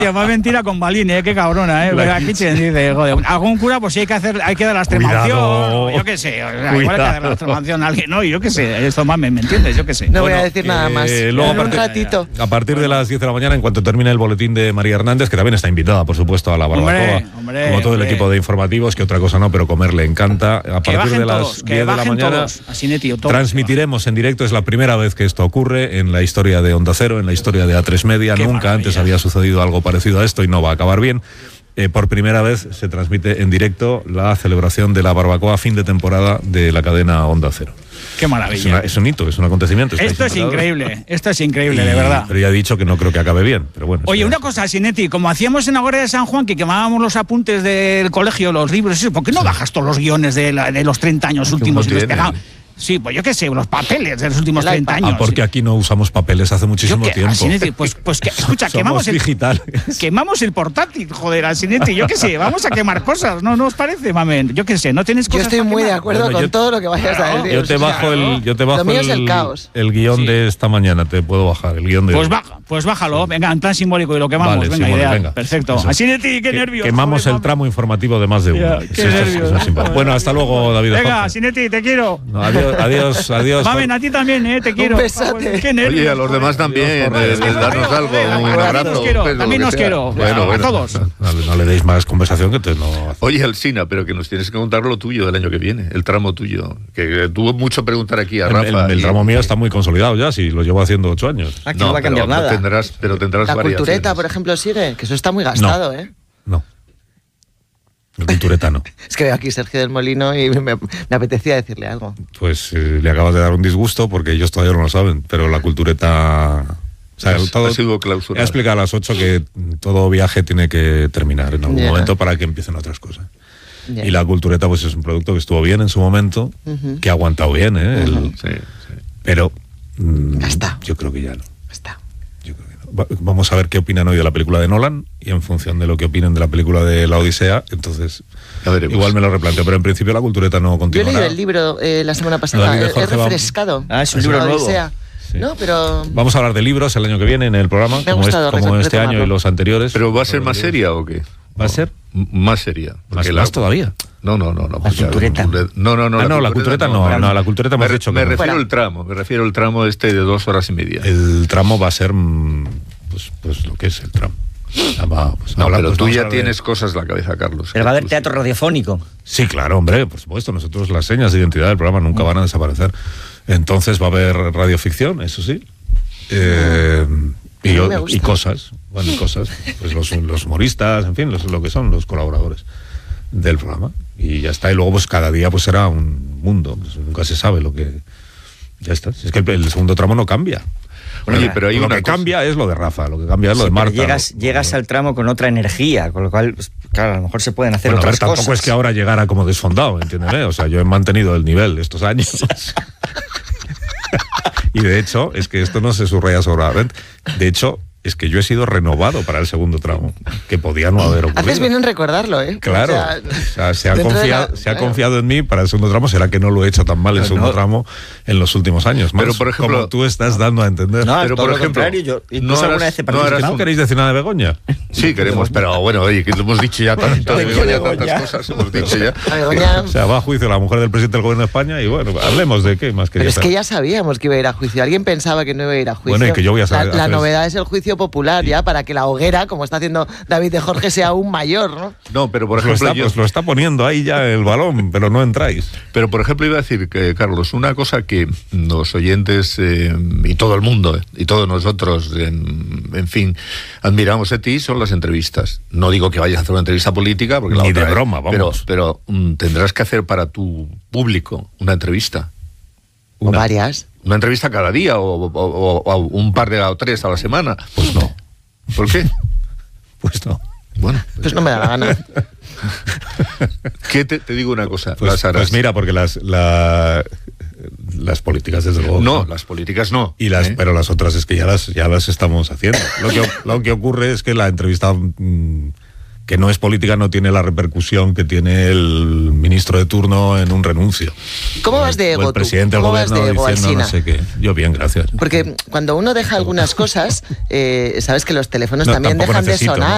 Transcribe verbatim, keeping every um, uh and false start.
Más mentira con Balín, ¿eh? Qué cabrona, ¿eh? La Aquí se dice, joder, algún cura, pues sí hay que hacer, hay que dar la extremación. Cuidado. Yo qué sé, o sea, igual hay que dar la extremación a alguien, no, yo qué sé, esto más, ¿me, me entiendes? Yo qué sé. No Bueno, voy a decir nada más. eh, luego en a un partir- ratito. A partir de las diez de la mañana, en cuanto termine el boletín de María Hernández, que también está invitada, por supuesto, a la barbacoa, Hombre, hombre, como todo hombre. el equipo de informativos, que otra cosa no, pero comer le encanta. A Que partir bajen de las todos, que diez de la bajen mañana todos. Así, Neti, todos. transmitiremos en directo. Es la primera vez que esto ocurre en la historia de Onda Cero, en la historia de A tres Media. Qué Nunca antes maravilla. había sucedido algo parecido a esto y no va a acabar bien. Eh, por primera vez se transmite en directo la celebración de la barbacoa fin de temporada de la cadena Onda Cero. Qué Es, maravilla. una- es un hito, es un acontecimiento. estáis Esto es invitados. increíble, esto es increíble, Y- de verdad. Pero ya he dicho que no creo que acabe bien. Pero bueno, Oye, espera. una cosa, Sinetti, como hacíamos en Agora de San Juan, que quemábamos los apuntes del colegio, los libros, eso, ¿por qué no bajas todos los guiones de, la- de los treinta años últimos y los tiene. pegamos? Sí, pues yo qué sé, los papeles de los últimos El treinta iPad. años. Ah, porque aquí no usamos papeles hace Yo muchísimo que, tiempo. Sinetti, pues, pues que, escucha, Somos quemamos el, digital. quemamos el portátil, joder, al Sinetti, yo qué sé, vamos a quemar cosas, ¿no, no os parece, mamen? Yo qué sé, no tenéis Yo cosas estoy para muy de quemar? acuerdo Bueno, con yo- todo lo que vayas a decir. Yo te bajo el, yo te bajo Lo mío el, es el caos. el guión Sí. de esta mañana, te puedo bajar el guión de Pues hoy. baja, pues bájalo, venga, en plan simbólico y lo quemamos, Vale, venga, simbólico, ideal, venga. perfecto. Eso. A Sinetti, qué Que- nervios. Quemamos joder, el tramo informativo de más de uno. Ya, Sí, qué eso es- nervios. eso es simpático. Bueno, hasta luego, David. Venga, Jorge. Sinetti, te quiero. No, adiós, adiós, adiós. Mamen, a ti también, eh, te quiero. besote. Qué nervios. Oye, a los joder. demás también, Jorge. de, de darnos algo, Venga, un también abrazo. os quiero, un beso, también lo os que sea. quiero. Bueno, A bueno. todos. No, le- no le deis más conversación que te no. Oye, Alsina, pero que nos tienes que contar lo tuyo del año que viene, el tramo tuyo. Que tuvo mucho preguntar aquí a El, Rafa. el- el y- tramo mío está muy consolidado ya, si lo llevo haciendo ocho años. Aquí no, va a pero cambiar nada. Tendrás, pero tendrás La variaciones. cultureta, por ejemplo, sigue, que eso está muy gastado, ¿eh? No. El cultureta no. Es que veo aquí Sergio del Molino y me, me apetecía decirle algo. Pues eh, le acabas de dar un disgusto porque ellos todavía no lo saben, pero la cultureta... O sea, Has- todo, ha sido he clausurada. explicado a las ocho que todo viaje tiene que terminar en algún Ya. momento para que empiecen otras cosas. Ya. Y la cultureta pues es un producto que estuvo bien en su momento, Ujú. que ha aguantado bien, ¿eh? El- Sí, sí. pero mm, Ya está. yo creo que ya no. Está. Yo creo que no. Va- Vamos a ver qué opinan hoy de la película de Nolan y en función de lo que opinen de la película de La Odisea, entonces Ya veremos. igual me lo replanteo, pero en principio la cultureta no Yo he continuará. leído el libro eh, la semana Lo pasada, de he, he Jorge va- refrescado. Ah, es un libro La nuevo. Odisea. Sí. No, pero... Vamos a hablar de libros el año que viene en el programa, Me ha como, es- gustado como re- este año y retomarlo. los anteriores. ¿Pero va a ser más Libros. seria o qué? ¿Va a ser? M- Más seria. Más, porque más todavía. No, no, no. no La cultureta. No, no, no. Ah, no, la cultureta no, no, la cultureta me, hemos re- dicho que me no. refiero Fuera. al tramo, me refiero al tramo este de dos horas y media. El tramo va a ser mm, pues, pues lo que es el tramo. Ah, va, pues No, habla- pero pues tú vamos a ya hablar de- tienes cosas en la cabeza, Carlos. Pero va a haber Tú- teatro radiofónico. Sí, claro, hombre, por supuesto. Nosotros las señas de identidad del programa nunca van a desaparecer. Entonces va a haber radioficción, eso sí. Eh, y, A mí me gusta. y cosas, bueno, y cosas. Pues los, los humoristas, en fin, los, lo que son los colaboradores del programa. Y ya está. Y luego, pues cada día pues será un mundo. Pues, nunca se sabe lo que. Ya está. Es que el, el segundo tramo no cambia. Oye, pero hay lo una que cosa. cambia es lo de Rafa, lo que cambia es lo Sí, de pero Marta. llegas, lo- llegas al tramo con otra energía, con lo cual, pues, claro, a lo mejor se pueden hacer Bueno, a ver, otras tampoco cosas. es que ahora llegara como desfondado, entiéndeme. O sea, yo he mantenido el nivel estos años. Y de hecho, es que esto no se subraya sobradamente. De hecho, es que yo he sido renovado para el segundo tramo, que podía no haber ocurrido. Haces bien en recordarlo, ¿eh? Claro, O sea, o sea, se, ha dentro de confiado, la- se ha claro. confiado en mí para el segundo tramo. ¿Será que no lo he hecho tan mal el No, segundo no. tramo en los últimos años? Pero, Más por ejemplo- como tú estás dando a entender. No, Pero, todo por lo ejemplo, contrario, yo no incluso harás- alguna vez he no participado. harás ¿No un- queréis decir nada de Begoña? Sí, queremos, pero bueno, oye, que lo hemos dicho ya tanto de ¿De Begoña, qué Begoña? tantas cosas hemos dicho ya. A Begoña- O sea, va a juicio la mujer del presidente del gobierno de España y bueno, hablemos de qué más Pero quería es que saber. ya sabíamos que iba a ir a juicio. Alguien pensaba que no iba a ir a juicio. Bueno, y que yo voy a saber- La, la hacer- novedad es el juicio popular, ya, para que la hoguera, como está haciendo David de Jorge, sea aún mayor, ¿no? No, pero por Pues lo, ejemplo, está, yo- pues lo está poniendo ahí ya el balón, pero no entráis. pero por ejemplo iba a decir que, Carlos, una cosa que los oyentes eh, y todo el mundo eh, y todos nosotros, en, en fin, admiramos de ti son las entrevistas. No digo que vayas a hacer una entrevista política, porque la Ni otra de es- broma, vamos. Pero, pero mm, tendrás que hacer para tu público una entrevista. O Una. varias. Una entrevista cada día o, o- o- o un par de o tres a la semana. Pues no, ¿Por qué? pues no. Bueno, Pues no me da la gana. ¿qué te, te digo una cosa? Pues, las harás. pues mira, porque las, la- las políticas desde luego. No, las políticas no. Y las, ¿eh? pero las otras es que ya las, ya las estamos haciendo. Lo que, lo que ocurre es que la entrevista mm, que no es política no tiene la repercusión que tiene el ministro de turno en un renuncio. ¿Cómo O vas de el- o ego el tú? presidente del ¿Cómo vas gobierno de ego, diciendo no Alsina? sé qué. Yo bien, gracias. Porque cuando uno deja algunas cosas, eh, sabes que los teléfonos No, también tampoco dejan de necesito, sonar.